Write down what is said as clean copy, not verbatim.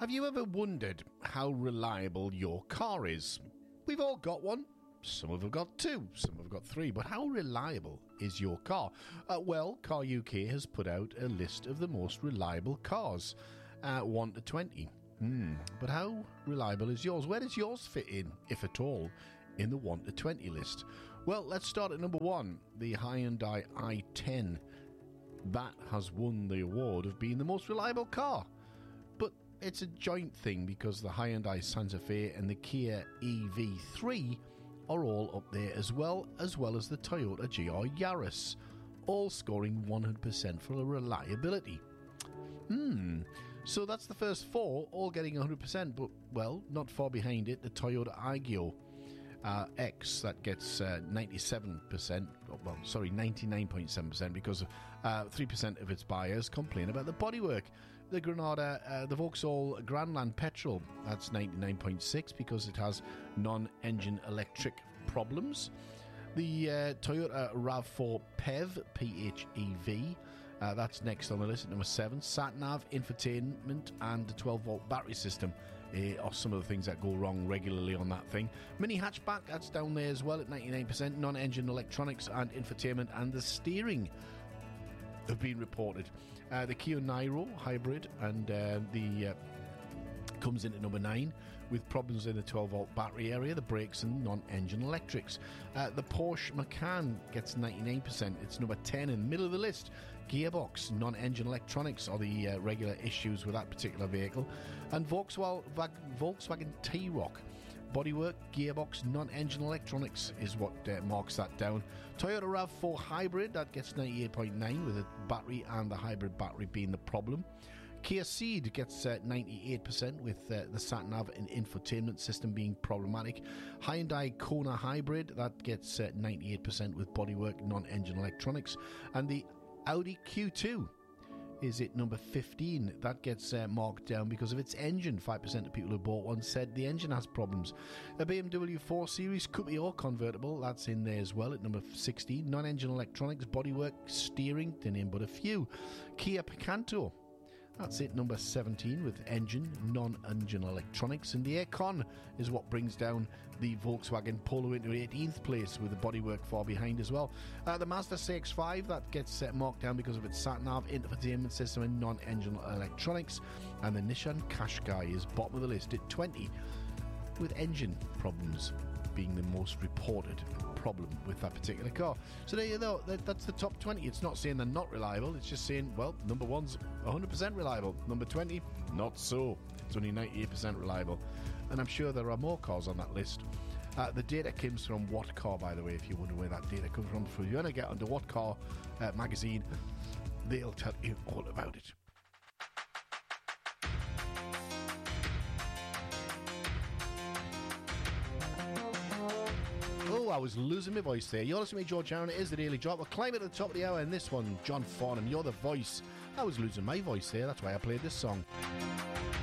Have you ever wondered how reliable your car is? We've all got one. Some have got two, some have got three, but how reliable is your car? Well, Car UK has put out a list of the most reliable cars, 1 to 20. But how reliable is yours? Where does yours fit in, if at all, in the 1 to 20 list? Well, let's start at number 1, the Hyundai i10. That has won the award of being the most reliable car. But it's a joint thing because the Hyundai Santa Fe and the Kia EV3 are all up there as well as the Toyota GR Yaris, all scoring 100% for reliability. So that's the first 4, all getting 100%, but, well, not far behind it, the Toyota Ageo X, that gets 99.7%, because 3% of its buyers complain about the bodywork. The Granada, the Vauxhall Grandland Petrol, that's 99.6% because it has non-engine electric problems. The Toyota RAV4 PHEV, PHEV, that's next on the list at number 7. Sat-nav, infotainment and a 12-volt battery system are some of the things that go wrong regularly on that thing. Mini hatchback, that's down there as well at 99%. Non-engine electronics and infotainment and the steering have been reported. The Kia Niro hybrid and comes in at number 9 with problems in the 12-volt battery area, the brakes and non-engine electrics. The Porsche Macan gets 99%. It's number 10 in the middle of the list. Gearbox, non-engine electronics are the regular issues with that particular vehicle. And Volkswagen T-Roc, bodywork, gearbox, non-engine electronics is what marks that down. Toyota RAV4 hybrid, that gets 98.9 with the battery and the hybrid battery being the problem. Kia Ceed gets 98% with the sat-nav and infotainment system being problematic. Hyundai Kona Hybrid, that gets 98% with bodywork, non-engine electronics. And the Audi Q2 is at number 15. That gets marked down because of its engine. 5% of people who bought one said the engine has problems. A BMW 4 Series Coupe or convertible, that's in there as well at number 16. Non-engine electronics, bodywork, steering, to name but a few. Kia Picanto, that's it, number 17 with engine, non-engine electronics. And the Aircon is what brings down the Volkswagen Polo into 18th place with the bodywork far behind as well. The Mazda CX-5, that gets marked down because of its sat-nav, infotainment system and non-engine electronics. And the Nissan Qashqai is bottom of the list at 20 with engine problems being the most reported problem with that particular car. So there you go, that's the top 20. It's not saying they're not reliable, it's just saying, well, number 1's 100% reliable, number 20, not so. It's only 98% reliable. And I'm sure there are more cars on that list. The data comes from What Car, by the way, if you wonder where that data comes from. If you want to get onto What Car magazine, they'll tell you all about it. Oh, I was losing my voice there. You're listening to me, George Aaron. It is the Daily Drop. We're climbing at the top of the hour in this one. John Farnham, you're the voice. I was losing my voice there. That's why I played this song.